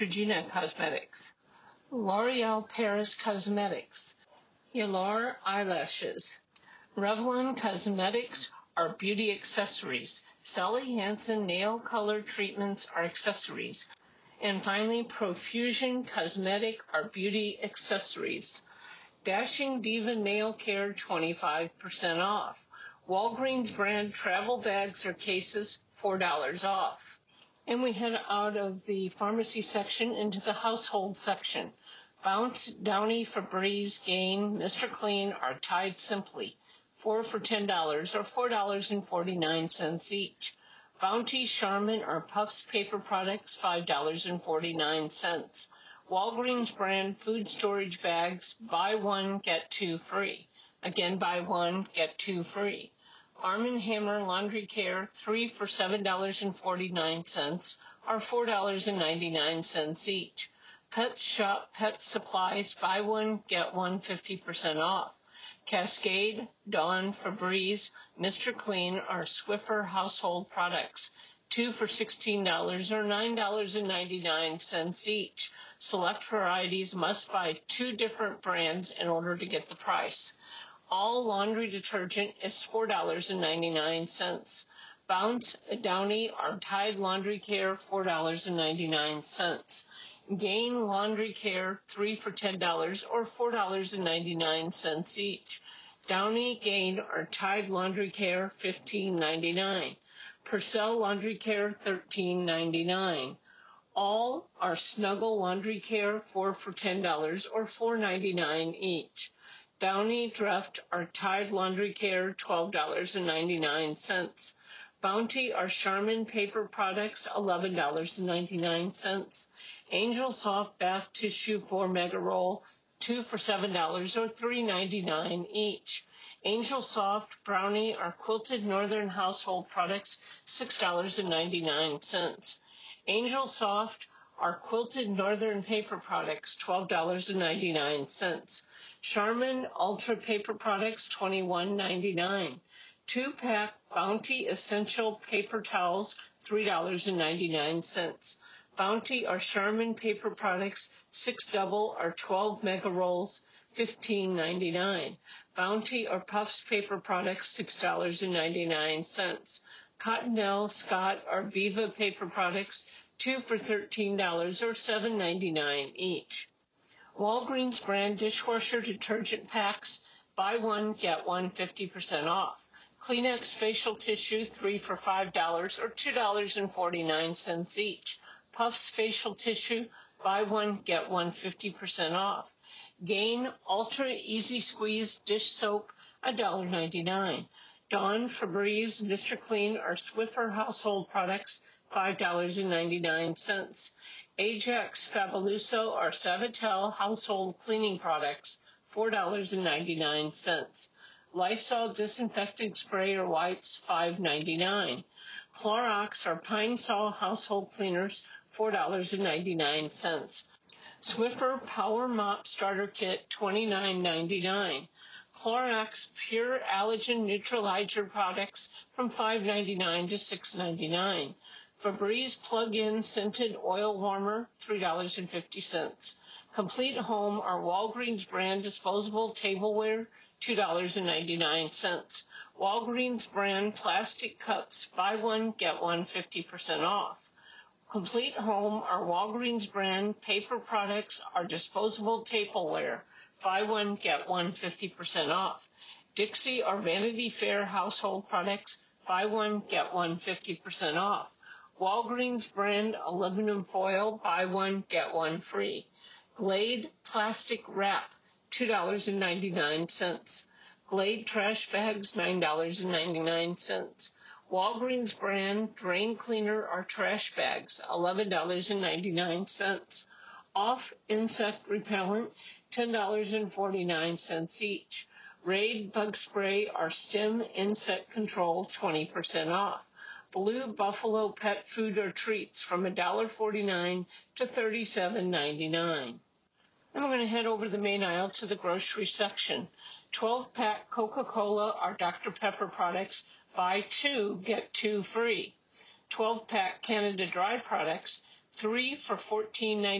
Neutrogena Cosmetics, L'Oreal Paris Cosmetics, Yalor Eyelashes, Revlon Cosmetics are beauty accessories. Sally Hansen nail color treatments are accessories. And finally, Profusion Cosmetic are beauty accessories. Dashing Diva Nail Care 25% off. Walgreens brand travel bags or cases $4 off. And we head out of the pharmacy section into the household section. Bounce, Downy, Febreze, Gain, Mr. Clean are Tide Simply. 4 for $10 or $4.49 each. Bounty, Charmin are Puffs paper products, $5.49. Walgreens brand food storage bags, buy one, get two free. Again, buy one, get two free. Arm & Hammer laundry care, 3 for $7.49 or $4.99 each. Pet Shop Pet Supplies, buy one, get one, 50% off. Cascade, Dawn, Febreze, Mr. Clean are Swiffer household products, 2 for $16 or $9.99 each. Select varieties must buy 2 different brands in order to get the price. All laundry detergent is $4.99. Bounce, Downy are Tide Laundry Care, $4.99. Gain Laundry Care, 3 for $10 or $4.99 each. Downy, Gain are Tide Laundry Care, $15.99. Purcell Laundry Care, $13.99. All are Snuggle Laundry Care, 4 for $10 or $4.99 each. Downy, Dreft are Tide Laundry Care, $12.99. Bounty are Charmin paper products, $11.99. Angel Soft Bath Tissue 4 Mega Roll, 2 for $7 or $3.99 each. Angel Soft Brownie are Quilted Northern Household Products, $6.99. Angel Soft are Quilted Northern Paper Products, $12.99. Charmin Ultra Paper Products, $21.99. 2-pack Bounty Essential Paper Towels, $3.99. Bounty or Charmin paper products, 6 double or 12 mega rolls, $15.99. Bounty or Puffs paper products, $6.99. Cottonelle, Scott, or Viva paper products, 2 for $13 or $7.99 each. Walgreens brand dishwasher detergent packs, buy one, get one, 50% off. Kleenex facial tissue, 3 for $5 or $2.49 each. Puffs facial tissue, buy one, get one, 50% off. Gain Ultra Easy Squeeze dish soap, $1.99. Dawn, Febreze, Mr. Clean or Swiffer household products, $5.99. Ajax Fabuloso or Savitel household cleaning products, $4.99. Lysol disinfecting spray or wipes, $5.99. Clorox or Pine Sol household cleaners, $4.99. Swiffer Power Mop Starter Kit, $29.99. Clorox Pure Allergen Neutralizer products from $5.99 to $6.99. Febreze Plug-In Scented Oil Warmer, $3.50. Complete Home or Walgreens brand disposable tableware, $2.99. Walgreens brand plastic cups, buy one, get one, 50% off. Complete Home or Walgreens brand paper products or disposable tableware, buy one, get one, 50% off. Dixie or Vanity Fair household products, buy one, get one, 50% off. Walgreens brand aluminum foil, buy one, get one free. Glade plastic wrap, $2.99. Glade trash bags, $9.99. Walgreens brand drain cleaner or trash bags, $11.99. Off insect repellent, $10.49 each. Raid bug spray or stem insect control, 20% off. Blue Buffalo pet food or treats from $1.49 to $37.99. Then we're going to head over the main aisle to the grocery section. 12-pack Coca-Cola or Dr. Pepper products, buy 2, get 2 free. 12-pack Canada Dry products, 3 for $14.99.